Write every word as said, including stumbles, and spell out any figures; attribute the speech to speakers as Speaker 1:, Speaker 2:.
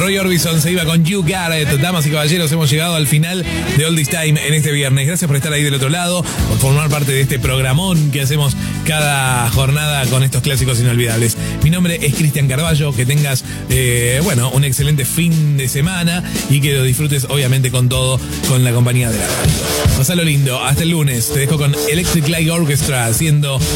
Speaker 1: Roy Orbison se iba con You Got It. Damas y caballeros, hemos llegado al final de All This Time en este viernes. Gracias por estar ahí del otro lado, por formar parte de este programón que hacemos cada jornada con estos clásicos inolvidables. Mi nombre es Cristian Carballo. Que tengas, eh, bueno, un excelente fin de semana y que lo disfrutes, obviamente, con todo, con la compañía de la radio. Pasalo lindo. Hasta el lunes. Te dejo con Electric Light Orchestra haciendo